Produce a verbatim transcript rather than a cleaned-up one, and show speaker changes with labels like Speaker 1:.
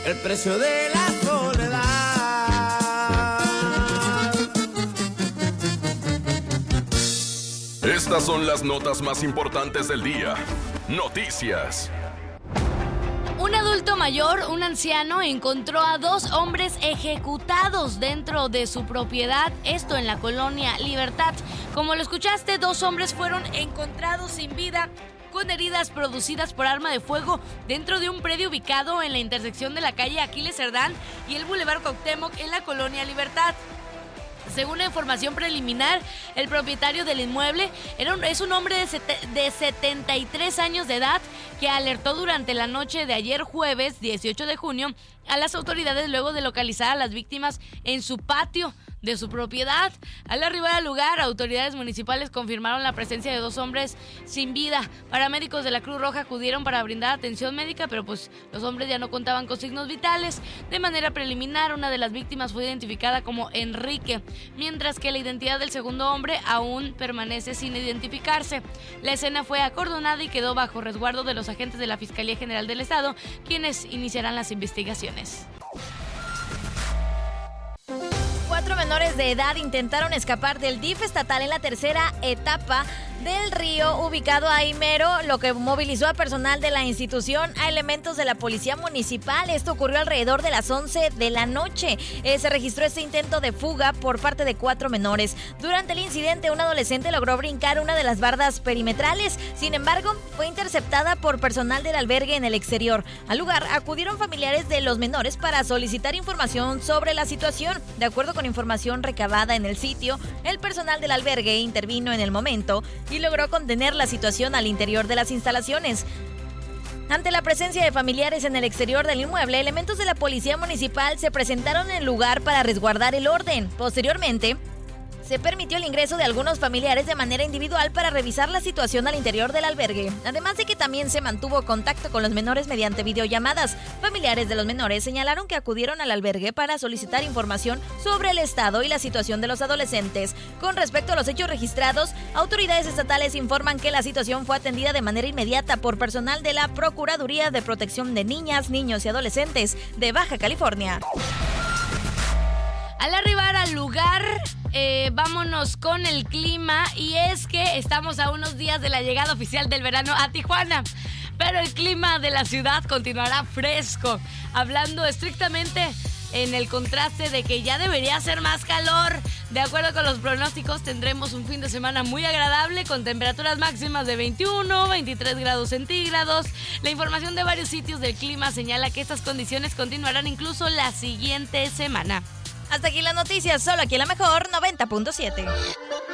Speaker 1: el precio de la soledad.
Speaker 2: Estas son las notas más importantes del día. Noticias.
Speaker 3: Un adulto mayor, un anciano, encontró a dos hombres ejecutados dentro de su propiedad, esto en la colonia Libertad. Como lo escuchaste, dos hombres fueron encontrados sin vida con heridas producidas por arma de fuego dentro de un predio ubicado en la intersección de la calle Aquiles Cerdán y el Boulevard Cuauhtémoc en la colonia Libertad. Según la información preliminar, el propietario del inmueble era un, es un hombre de, sete, de setenta y tres años de edad que alertó durante la noche de ayer jueves dieciocho de junio a las autoridades luego de localizar a las víctimas en su patio de su propiedad. Al arribar al lugar, autoridades municipales confirmaron la presencia de dos hombres sin vida. Paramédicos de la Cruz Roja acudieron para brindar atención médica, pero pues los hombres ya no contaban con signos vitales. De manera preliminar, una de las víctimas fue identificada como Enrique, mientras que la identidad del segundo hombre aún permanece sin identificarse. La escena fue acordonada y quedó bajo resguardo de los agentes de la Fiscalía General del Estado, quienes iniciarán las investigaciones.
Speaker 4: Cuatro menores de edad intentaron escapar del D I F estatal en la tercera etapa del río ubicado a Imero, lo que movilizó a personal de la institución, a elementos de la policía municipal. Esto ocurrió alrededor de las once de la noche. Eh, se registró este intento de fuga por parte de cuatro menores. Durante el incidente, un adolescente logró brincar una de las bardas perimetrales. Sin embargo, fue interceptada por personal del albergue en el exterior. Al lugar acudieron familiares de los menores para solicitar información sobre la situación. De acuerdo con información recabada en el sitio, el personal del albergue intervino en el momento y logró contener la situación al interior de las instalaciones. Ante la presencia de familiares en el exterior del inmueble, elementos de la policía municipal se presentaron en el lugar para resguardar el orden. Posteriormente, se permitió el ingreso de algunos familiares de manera individual para revisar la situación al interior del albergue, además de que también se mantuvo contacto con los menores mediante videollamadas. Familiares de los menores señalaron que acudieron al albergue para solicitar información sobre el estado y la situación de los adolescentes. Con respecto a los hechos registrados, autoridades estatales informan que la situación fue atendida de manera inmediata por personal de la Procuraduría de Protección de Niñas, Niños y Adolescentes de Baja California.
Speaker 3: Al arribar al lugar, eh, vámonos con el clima, y es que estamos a unos días de la llegada oficial del verano a Tijuana, pero el clima de la ciudad continuará fresco, hablando estrictamente en el contraste de que ya debería hacer más calor. De acuerdo con los pronósticos, tendremos un fin de semana muy agradable con temperaturas máximas de veintiuno, veintitrés grados centígrados. La información de varios sitios del clima señala que estas condiciones continuarán incluso la siguiente semana.
Speaker 4: Hasta aquí las noticias, solo aquí en La Mejor noventa punto siete.